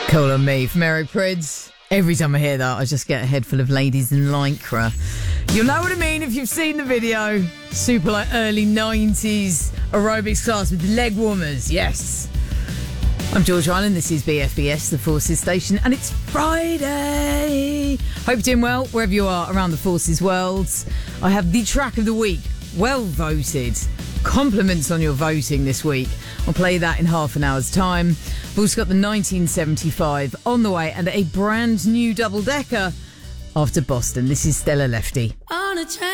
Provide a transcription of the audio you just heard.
Call on me from Eric Prydz. Every time I hear that, I just get a head full of ladies in lycra. You'll know what I mean if you've seen the video. Super like early 90s aerobics class with leg warmers. Yes. I'm George Island. This is BFBS, the Forces Station, and it's Friday. Hope you're doing well wherever you are around the Forces world. I have the track of the week. Well voted. Compliments on your voting this week. I'll play that in half an hour's time. We've also got the 1975 on the way and a brand new double-decker after Boston. This is Stella Lefty.